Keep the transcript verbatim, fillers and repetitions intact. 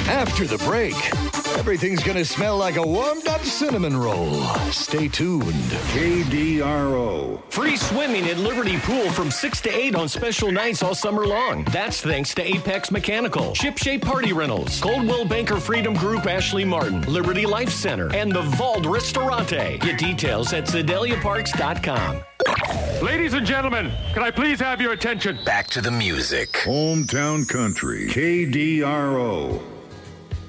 After the break, everything's going to smell like a warmed-up cinnamon roll. Stay tuned. K D R O. Free swimming at Liberty Pool from six to eight on special nights all summer long. That's thanks to Apex Mechanical, Shipshape Party Rentals, Coldwell Banker Freedom Group Ashley Martin, Liberty Life Center, and the Vault Ristorante. Get details at sedalia parks dot com. Ladies and gentlemen, can I please have your attention? Back to the music. Hometown Country. K D R O.